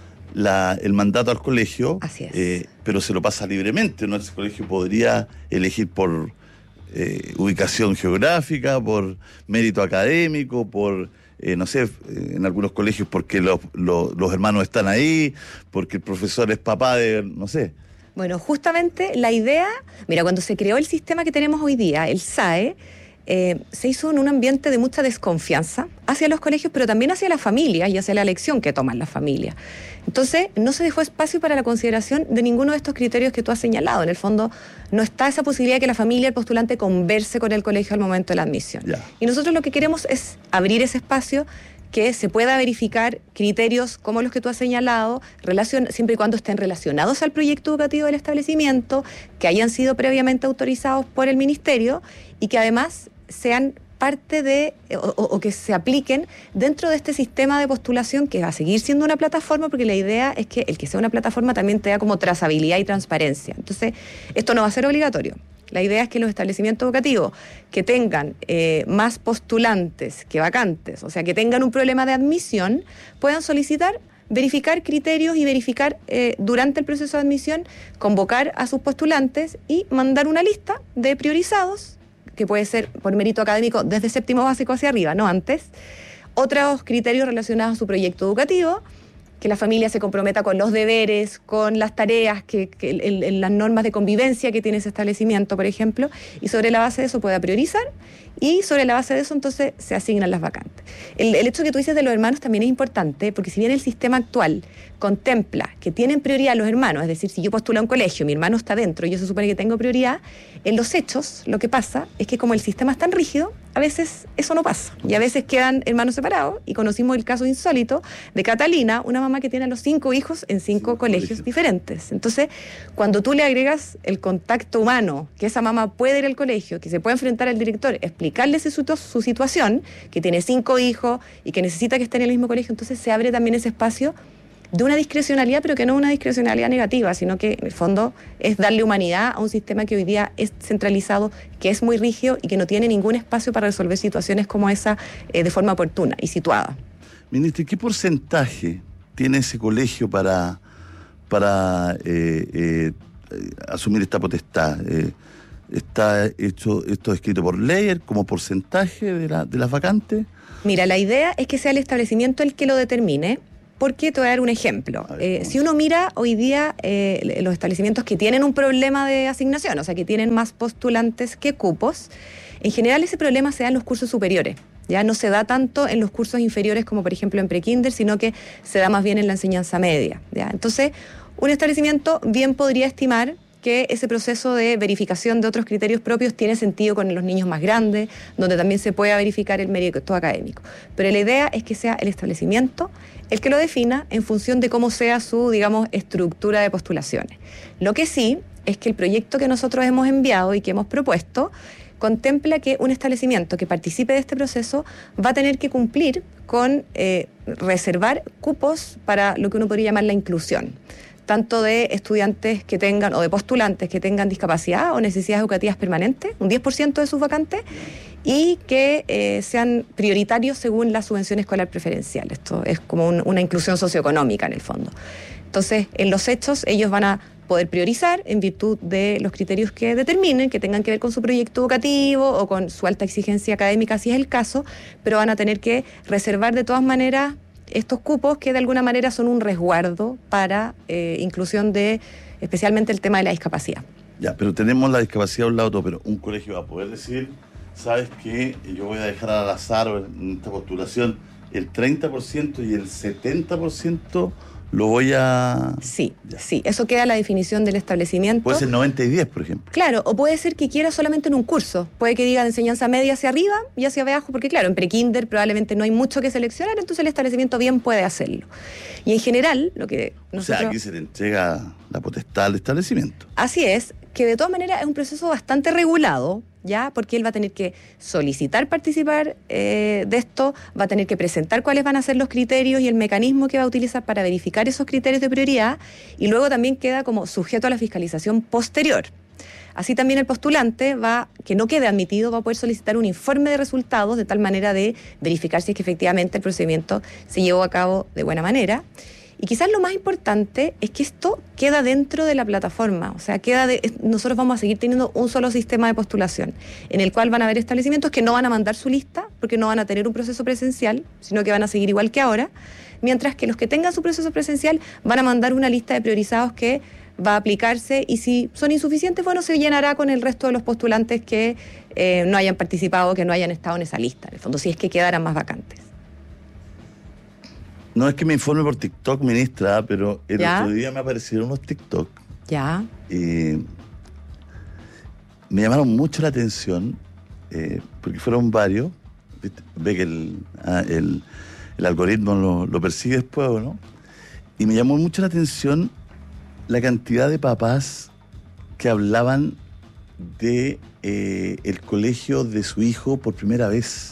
La, el mandato al colegio, Así es. Eh, pero se lo pasa libremente, ¿no? Ese colegio podría elegir por eh, ubicación geográfica, por mérito académico, por, eh, no sé, en algunos colegios porque los, los, los hermanos están ahí, porque el profesor es papá de, no sé. Bueno, justamente la idea, mira, cuando se creó el sistema que tenemos hoy día, el S A E, Eh, se hizo en un ambiente de mucha desconfianza hacia los colegios, pero también hacia las familias y hacia la elección que toman las familias. Entonces, no se dejó espacio para la consideración de ninguno de estos criterios que tú has señalado. En el fondo, no está esa posibilidad de que la familia, el postulante, converse con el colegio al momento de la admisión. Ya. Y nosotros lo que queremos es abrir ese espacio, que se pueda verificar criterios como los que tú has señalado, relacion- siempre y cuando estén relacionados al proyecto educativo del establecimiento, que hayan sido previamente autorizados por el ministerio y que además sean parte de, o, o que se apliquen dentro de este sistema de postulación, que va a seguir siendo una plataforma, porque la idea es que el que sea una plataforma también te da como trazabilidad y transparencia. Entonces, esto no va a ser obligatorio. La idea es que los establecimientos educativos que tengan eh, más postulantes que vacantes, o sea, que tengan un problema de admisión, puedan solicitar, verificar criterios y verificar eh, durante el proceso de admisión, convocar a sus postulantes y mandar una lista de priorizados, que puede ser por mérito académico desde séptimo básico hacia arriba, no antes. Otros criterios relacionados a su proyecto educativo, que la familia se comprometa con los deberes, con las tareas, que, que en, en las normas de convivencia que tiene ese establecimiento, por ejemplo, y sobre la base de eso pueda priorizar, y sobre la base de eso entonces se asignan las vacantes. El, el hecho que tú dices de los hermanos también es importante, porque si bien el sistema actual contempla que tienen prioridad los hermanos, es decir, si yo postulo a un colegio, mi hermano está dentro y yo se supone que tengo prioridad, en los hechos lo que pasa es que como el sistema es tan rígido, a veces eso no pasa, y a veces quedan hermanos separados, y conocimos el caso insólito de Catalina, una mamá que tiene a los cinco hijos en cinco sí, colegios colegio. diferentes. Entonces, cuando tú le agregas el contacto humano, que esa mamá puede ir al colegio, que se puede enfrentar al director, explicarle su, su situación, que tiene cinco hijos y que necesita que esté en el mismo colegio, entonces se abre también ese espacio de una discrecionalidad, pero que no es una discrecionalidad negativa, sino que en el fondo es darle humanidad a un sistema que hoy día es centralizado, que es muy rígido y que no tiene ningún espacio para resolver situaciones como esa eh, de forma oportuna y situada. Ministra, ¿qué porcentaje tiene ese colegio para, para eh, eh, asumir esta potestad? Eh, ¿Está hecho esto escrito por ley como porcentaje de, la, de las vacantes? Mira, la idea es que sea el establecimiento el que lo determine. Porque te voy a dar un ejemplo. Eh, si uno mira hoy día eh, los establecimientos que tienen un problema de asignación, o sea, que tienen más postulantes que cupos, en general ese problema se da en los cursos superiores. Ya no se da tanto en los cursos inferiores como por ejemplo en prekinder, sino que se da más bien en la enseñanza media. ¿Ya? Entonces, un establecimiento bien podría estimar que ese proceso de verificación de otros criterios propios tiene sentido con los niños más grandes, donde también se pueda verificar el mérito académico. Pero la idea es que sea el establecimiento el que lo defina en función de cómo sea su, digamos, estructura de postulaciones. Lo que sí es que el proyecto que nosotros hemos enviado y que hemos propuesto contempla que un establecimiento que participe de este proceso va a tener que cumplir con eh, reservar cupos para lo que uno podría llamar la inclusión, tanto de estudiantes que tengan, o de postulantes que tengan discapacidad o necesidades educativas permanentes, un diez por ciento de sus vacantes, y que eh, sean prioritarios según la subvención escolar preferencial. Esto es como un, una inclusión socioeconómica en el fondo. Entonces, en los hechos, ellos van a poder priorizar en virtud de los criterios que determinen, que tengan que ver con su proyecto educativo o con su alta exigencia académica, si es el caso, pero van a tener que reservar de todas maneras estos cupos que de alguna manera son un resguardo para eh, inclusión de, especialmente el tema de la discapacidad. Ya, pero tenemos la discapacidad a un lado todo, pero un colegio va a poder decir, ¿sabes qué? Yo voy a dejar al azar en esta postulación el treinta por ciento y el setenta por ciento lo voy a... Sí, ya. sí, eso queda a la definición del establecimiento. Puede ser noventa y diez, por ejemplo. Claro, o puede ser que quiera solamente en un curso. Puede que diga de enseñanza media hacia arriba y hacia abajo, porque claro, en prekinder probablemente no hay mucho que seleccionar, entonces el establecimiento bien puede hacerlo. Y en general, lo que nosotros... O sea, aquí se le entrega la potestad al establecimiento. Así es, que de todas maneras es un proceso bastante regulado, ¿ya? Porque él va a tener que solicitar participar eh, de esto, va a tener que presentar cuáles van a ser los criterios y el mecanismo que va a utilizar para verificar esos criterios de prioridad, y luego también queda como sujeto a la fiscalización posterior. Así también el postulante va, que no quede admitido, va a poder solicitar un informe de resultados de tal manera de verificar si es que efectivamente el procedimiento se llevó a cabo de buena manera. Y quizás lo más importante es que esto queda dentro de la plataforma, o sea, queda de, nosotros vamos a seguir teniendo un solo sistema de postulación, en el cual van a haber establecimientos que no van a mandar su lista, porque no van a tener un proceso presencial, sino que van a seguir igual que ahora, mientras que los que tengan su proceso presencial van a mandar una lista de priorizados que va a aplicarse, y si son insuficientes, bueno, se llenará con el resto de los postulantes que eh, no hayan participado, que no hayan estado en esa lista, en el fondo, si es que quedaran más vacantes. No es que me informe por TikTok, ministra, pero el ¿Ya? otro día me aparecieron unos TikTok. Ya. Y me llamaron mucho la atención, eh, porque fueron varios. ¿Viste? Ve que el, ah, el, el algoritmo lo, lo persigue después, ¿no? Y me llamó mucho la atención la cantidad de papás que hablaban de eh, el colegio de su hijo por primera vez.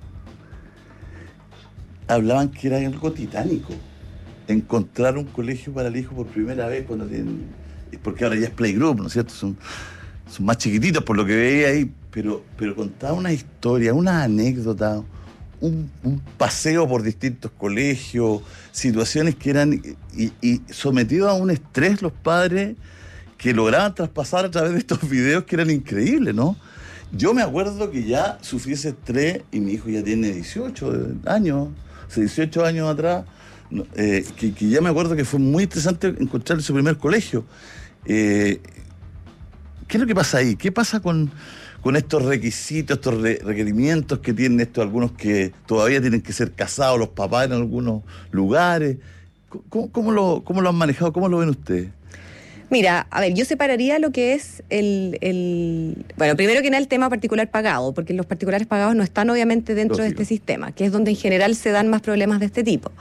Hablaban que era algo titánico encontrar un colegio para el hijo por primera vez, cuando tienen, porque ahora ya es playgroup, ¿no es cierto? Son, son más chiquititos por lo que veía ahí, pero, pero contaba una historia, una anécdota, un, un paseo por distintos colegios, situaciones que eran, y, y sometidos a un estrés los padres que lograban traspasar a través de estos videos que eran increíbles, ¿no? Yo me acuerdo que ya sufrí ese estrés, y mi hijo ya tiene dieciocho años, dieciocho años atrás, eh, que, que ya me acuerdo que fue muy interesante encontrar su primer colegio. Eh, ¿Qué es lo que pasa ahí? ¿Qué pasa con, con estos requisitos, estos re, requerimientos que tienen estos algunos que todavía tienen que ser casados los papás en algunos lugares? ¿Cómo, cómo, lo, cómo lo han manejado? ¿Cómo lo ven ustedes? Mira, a ver, yo separaría lo que es el, el... Bueno, primero que nada el tema particular pagado, porque los particulares pagados no están obviamente dentro Lógico. de este sistema, que es donde en general se dan más problemas de este tipo.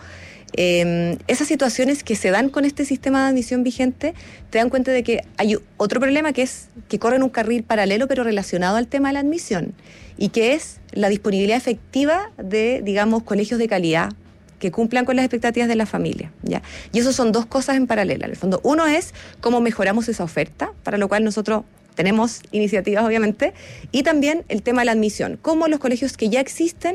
Eh, esas situaciones que se dan con este sistema de admisión vigente, te dan cuenta de que hay otro problema, que es que corren un carril paralelo pero relacionado al tema de la admisión, y que es la disponibilidad efectiva de, digamos, colegios de calidad que cumplan con las expectativas de la familia, ¿ya? Y eso son dos cosas en paralelo. En el fondo, uno es cómo mejoramos esa oferta, para lo cual nosotros tenemos iniciativas, obviamente, y también el tema de la admisión, cómo los colegios que ya existen,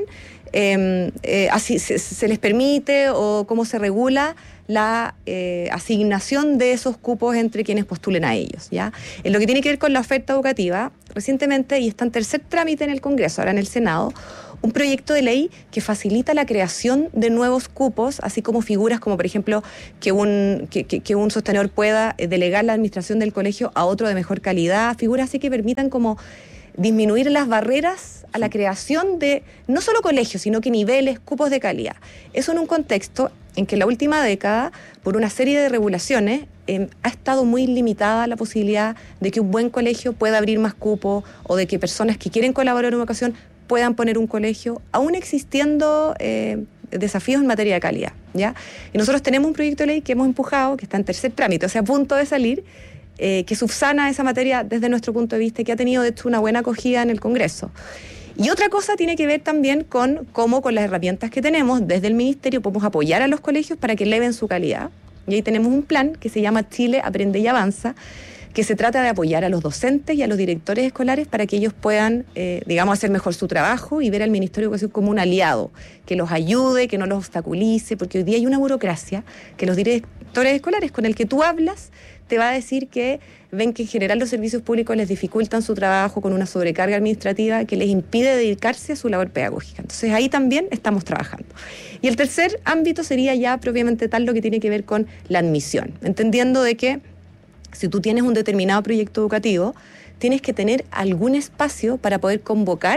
eh, eh, así se, se les permite, o cómo se regula la eh, asignación de esos cupos entre quienes postulen a ellos, ¿ya? En lo que tiene que ver con la oferta educativa, recientemente, y está en tercer trámite en el Congreso, ahora en el Senado, un proyecto de ley que facilita la creación de nuevos cupos, así como figuras como, por ejemplo, que un, que, que, que un sostenedor pueda delegar la administración del colegio a otro de mejor calidad, figuras así que permitan como disminuir las barreras a la creación de no solo colegios, sino que niveles, cupos de calidad. Eso en un contexto en que en la última década, por una serie de regulaciones, eh, ha estado muy limitada la posibilidad de que un buen colegio pueda abrir más cupos, o de que personas que quieren colaborar en educación puedan poner un colegio, aún existiendo eh, desafíos en materia de calidad, ¿ya? Y nosotros tenemos un proyecto de ley que hemos empujado, que está en tercer trámite, o sea, a punto de salir, eh, que subsana esa materia desde nuestro punto de vista, y que ha tenido, de hecho, una buena acogida en el Congreso. Y otra cosa tiene que ver también con cómo, con las herramientas que tenemos desde el Ministerio, podemos apoyar a los colegios para que eleven su calidad. Y ahí tenemos un plan que se llama Chile Aprende y Avanza, que se trata de apoyar a los docentes y a los directores escolares para que ellos puedan, eh, digamos, hacer mejor su trabajo y ver al Ministerio de Educación como un aliado, que los ayude, que no los obstaculice, porque hoy día hay una burocracia que los directores escolares con el que tú hablas te va a decir que ven que en general los servicios públicos les dificultan su trabajo con una sobrecarga administrativa que les impide dedicarse a su labor pedagógica. Entonces ahí también estamos trabajando. Y el tercer ámbito sería ya propiamente tal lo que tiene que ver con la admisión, entendiendo de que si tú tienes un determinado proyecto educativo, tienes que tener algún espacio para poder convocar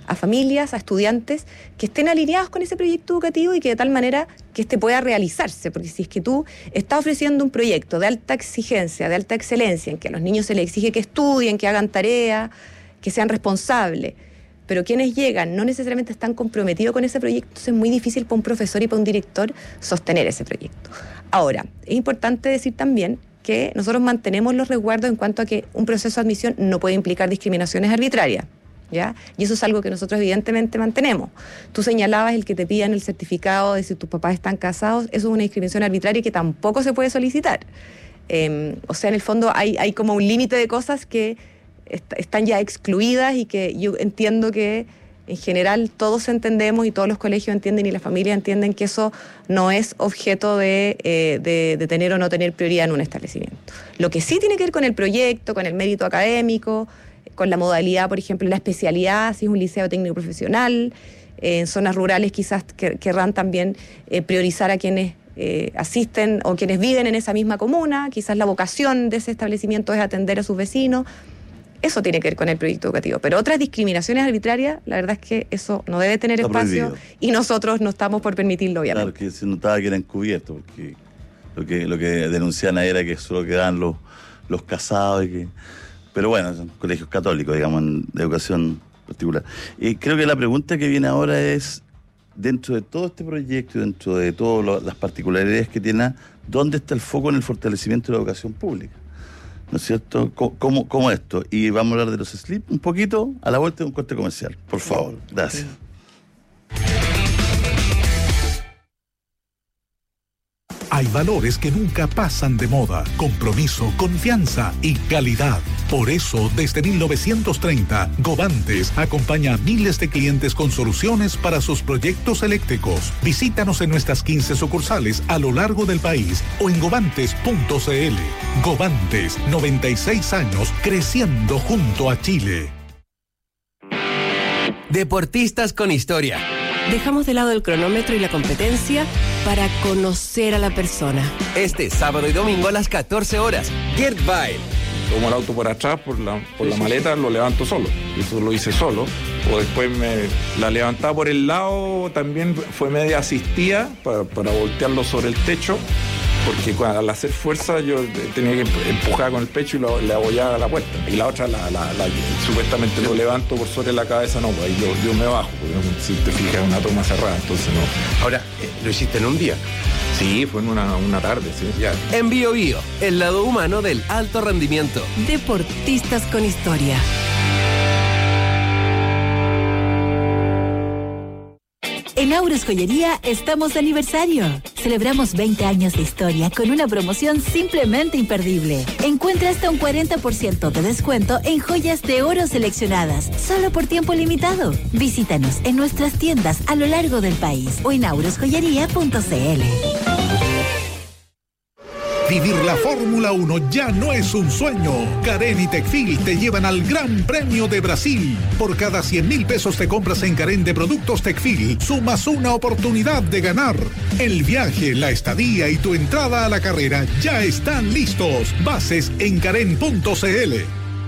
a familias, a estudiantes que estén alineados con ese proyecto educativo y que de tal manera que este pueda realizarse, porque si es que tú estás ofreciendo un proyecto de alta exigencia, de alta excelencia, en que a los niños se les exige que estudien, que hagan tarea, que sean responsables, pero quienes llegan no necesariamente están comprometidos con ese proyecto, entonces es muy difícil para un profesor y para un director sostener ese proyecto. Ahora, es importante decir también que nosotros mantenemos los resguardos en cuanto a que un proceso de admisión no puede implicar discriminaciones arbitrarias, ¿ya? Y eso es algo que nosotros evidentemente mantenemos. Tú señalabas el que te pidan el certificado de si tus papás están casados, eso es una discriminación arbitraria que tampoco se puede solicitar. Eh, o sea, en el fondo hay, hay como un límite de cosas que est- están ya excluidas y que yo entiendo que en general todos entendemos y todos los colegios entienden y las familias entienden que eso no es objeto de, eh, de, de tener o no tener prioridad en un establecimiento. Lo que sí tiene que ver con el proyecto, con el mérito académico, con la modalidad, por ejemplo, la especialidad, si es un liceo técnico profesional, eh, en zonas rurales quizás que, querrán también eh, priorizar a quienes eh, asisten o quienes viven en esa misma comuna, quizás la vocación de ese establecimiento es atender a sus vecinos. Eso tiene que ver con el proyecto educativo. Pero otras discriminaciones arbitrarias, la verdad es que eso no debe tener Está espacio prohibido. Y nosotros no estamos por permitirlo, obviamente. Claro, que se notaba que era encubierto, porque lo que, lo que denunciaban era que solo quedaban los, los casados. Y que, pero bueno, son colegios católicos, digamos, en, de educación particular. Y creo que la pregunta que viene ahora es, dentro de todo este proyecto y dentro de todas las particularidades que tiene, ¿dónde está el foco en el fortalecimiento de la educación pública? ¿No es cierto? ¿Cómo, cómo esto? Y vamos a hablar de los S L I P un poquito a la vuelta de un corte comercial. Por favor, gracias. Hay valores que nunca pasan de moda: compromiso, confianza y calidad. Por eso, desde mil novecientos treinta, Govantes acompaña a miles de clientes con soluciones para sus proyectos eléctricos. Visítanos en nuestras quince sucursales a lo largo del país o en govantes punto c l. Govantes, noventa y seis años creciendo junto a Chile. Deportistas con historia. Dejamos de lado el cronómetro y la competencia para conocer a la persona. Este sábado y domingo a las catorce horas, Gerd Weil. Tomo el auto por atrás, por la, por la maleta, lo levanto solo. Eso lo hice solo. O después me la levantaba por el lado, también fue media asistida para, para voltearlo sobre el techo, porque cuando, al hacer fuerza yo tenía que empujar con el pecho y lo, le apoyaba a la puerta. Y la otra, la, la, la, supuestamente lo levanto por sobre la cabeza, no, pues ahí yo, yo me bajo, porque si te fijas es una toma cerrada, entonces no. Ahora, ¿lo hiciste en un día? Sí, fue en una, una tarde, sí. Ya. En Bio Bio, el lado humano del alto rendimiento. Deportistas con historia. En Aures Joyería estamos de aniversario. Celebramos veinte años de historia con una promoción simplemente imperdible. Encuentra hasta un cuarenta por ciento de descuento en joyas de oro seleccionadas, solo por tiempo limitado. Visítanos en nuestras tiendas a lo largo del país o en aures joyería punto c l. Vivir la Fórmula uno ya no es un sueño. Carén y Tecfil te llevan al Gran Premio de Brasil. Por cada cien mil pesos te compras en Carén de productos Tecfil, sumas una oportunidad de ganar. El viaje, la estadía y tu entrada a la carrera ya están listos. Bases en carén punto c l.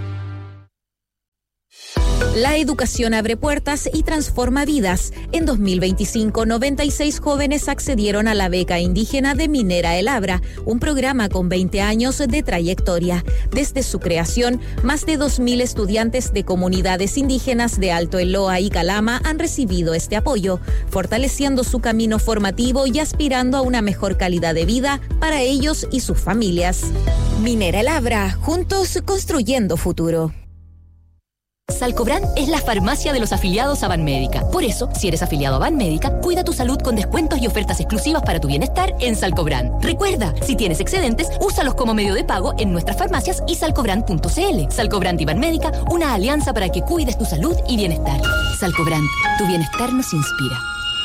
La educación abre puertas y transforma vidas. En dos mil veinticinco, noventa y seis jóvenes accedieron a la beca indígena de Minera El Abra, un programa con veinte años de trayectoria. Desde su creación, más de dos mil estudiantes de comunidades indígenas de Alto Eloa y Calama han recibido este apoyo, fortaleciendo su camino formativo y aspirando a una mejor calidad de vida para ellos y sus familias. Minera El Abra, juntos construyendo futuro. Salcobran es la farmacia de los afiliados a Banmédica. Por eso, si eres afiliado a Banmédica, cuida tu salud con descuentos y ofertas exclusivas para tu bienestar en Salcobran. Recuerda, si tienes excedentes, úsalos como medio de pago en nuestras farmacias y salcobran punto c l. Salcobran y Banmédica, una alianza para que cuides tu salud y bienestar. Salcobran, tu bienestar nos inspira.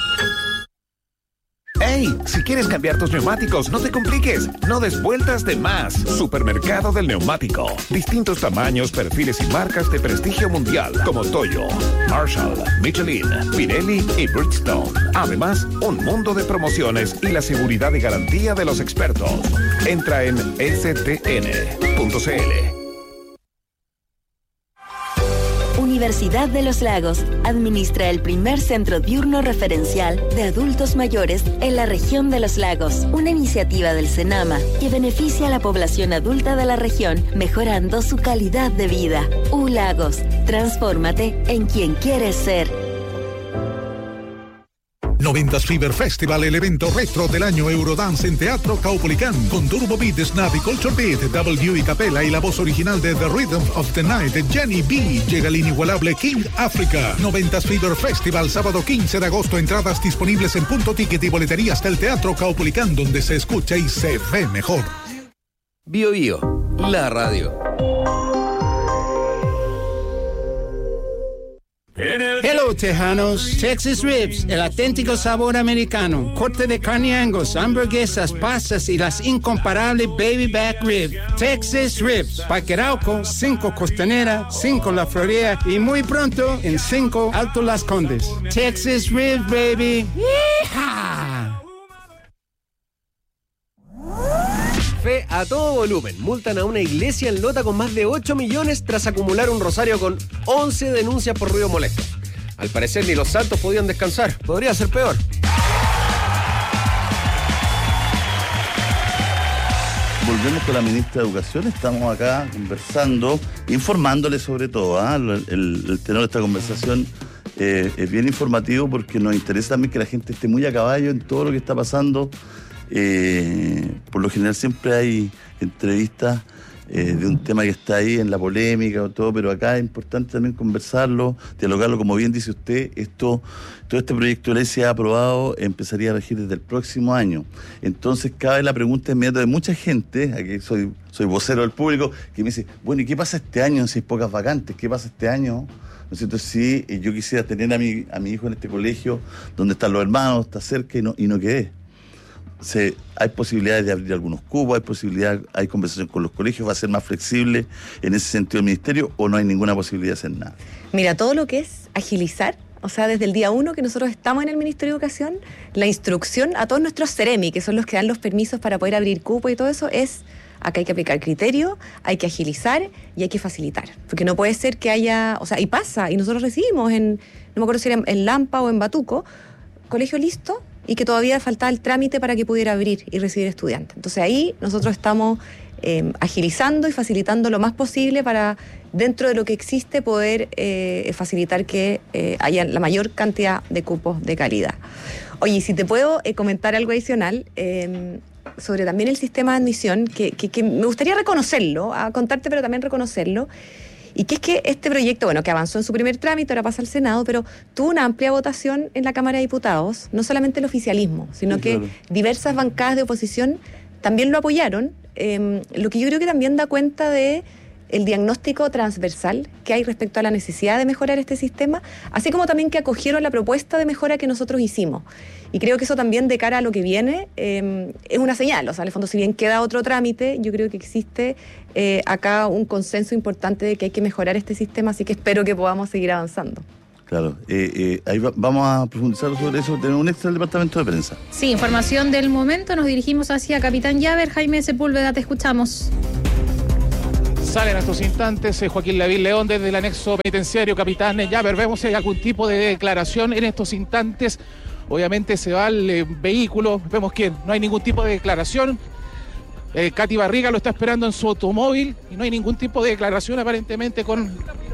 ¡Hey! Si quieres cambiar tus neumáticos, no te compliques. No des vueltas de más. Supermercado del Neumático. Distintos tamaños, perfiles y marcas de prestigio mundial como Toyo, Marshall, Michelin, Pirelli y Bridgestone. Además, un mundo de promociones y la seguridad y garantía de los expertos. Entra en s t n punto c l. Universidad de los Lagos administra el primer centro diurno referencial de adultos mayores en la región de los lagos, una iniciativa del Senama que beneficia a la población adulta de la región, mejorando su calidad de vida. U Lagos, transfórmate en quien quieres ser. noventas Fever Festival, el evento retro del año Eurodance en Teatro Caupolicán, con Turbo Beat, Snap y Culture Beat, W y Capella y la voz original de The Rhythm of the Night de Jenny B. Llega el inigualable King Africa. noventas Fever Festival, sábado quince de agosto, entradas disponibles en Punto Ticket y boleterías del Teatro Caupolicán, donde se escucha y se ve mejor. Bio Bio, la radio. Hello, Tejanos. Texas Ribs, el auténtico sabor americano. Corte de carne Angus, hamburguesas, pastas y las incomparables Baby Back Rib. Texas Ribs, Parque Arauco, cinco Costanera, cinco La Florida y muy pronto en cinco Alto Las Condes. Texas Ribs, baby. ¡Yeehaw! Fe a todo volumen. Multan a una iglesia en Lota con más de ocho millones tras acumular un rosario con once denuncias por ruido molesto. Al parecer ni los santos podían descansar. Podría ser peor. Volvemos con la ministra de Educación. Estamos acá conversando, informándole sobre todo. ¿eh? El, el, el tenor de esta conversación eh, es bien informativo porque nos interesa también que la gente esté muy a caballo en todo lo que está pasando. Eh, por lo general siempre hay entrevistas eh, de un tema que está ahí en la polémica o todo, pero acá es importante también conversarlo, dialogarlo. Como bien dice usted, esto, todo este proyecto de ley se ha aprobado, empezaría a regir desde el próximo año. Entonces cabe la pregunta inmediata de mucha gente, aquí soy, soy vocero del público, que me dice, bueno, ¿y qué pasa este año si hay pocas vacantes? ¿Qué pasa este año? ¿No es cierto? Si yo quisiera tener a mi, a mi hijo en este colegio, donde están los hermanos, está cerca y no, y no quedé. Se, hay posibilidades de abrir algunos cupos, hay posibilidad, hay conversación con los colegios, va a ser más flexible en ese sentido el ministerio, o no hay ninguna posibilidad de hacer nada. Mira, todo lo que es agilizar, o sea, desde el día uno que nosotros estamos en el Ministerio de Educación, la instrucción a todos nuestros CEREMI, que son los que dan los permisos para poder abrir cupo y todo eso, es acá hay que aplicar criterio, hay que agilizar y hay que facilitar. Porque no puede ser que haya, o sea, y pasa, y nosotros recibimos en, no me acuerdo si era en Lampa o en Batuco, colegio listo, y que todavía faltaba el trámite para que pudiera abrir y recibir estudiantes. Entonces ahí nosotros estamos eh, agilizando y facilitando lo más posible para, dentro de lo que existe, poder eh, facilitar que eh, haya la mayor cantidad de cupos de calidad. Oye, si te puedo eh, comentar algo adicional eh, sobre también el sistema de admisión, que, que, que me gustaría reconocerlo, a contarte, pero también reconocerlo. Y que es que este proyecto, bueno, que avanzó en su primer trámite, ahora pasa al Senado, pero tuvo una amplia votación en la Cámara de Diputados, no solamente el oficialismo, sino sí, que claro, diversas bancadas de oposición también lo apoyaron, eh, lo que yo creo que también da cuenta de el diagnóstico transversal que hay respecto a la necesidad de mejorar este sistema, así como también que acogieron la propuesta de mejora que nosotros hicimos. Y creo que eso también, de cara a lo que viene, eh, es una señal. O sea, en el fondo, si bien queda otro trámite, yo creo que existe eh, acá un consenso importante de que hay que mejorar este sistema, así que espero que podamos seguir avanzando. Claro, eh, eh, ahí va, vamos a profundizar sobre eso. Tenemos un extra del departamento de prensa. Sí, información del momento. Nos dirigimos hacia Capitán Llaver. Jaime Sepúlveda, te escuchamos. Sale en estos instantes eh, Joaquín Lavín León desde el anexo penitenciario Capitán Llaver. Vemos si hay algún tipo de declaración en estos instantes. Obviamente se va el eh, vehículo. Vemos que no hay ningún tipo de declaración. Eh, Katy Barriga lo está esperando en su automóvil y no hay ningún tipo de declaración aparentemente con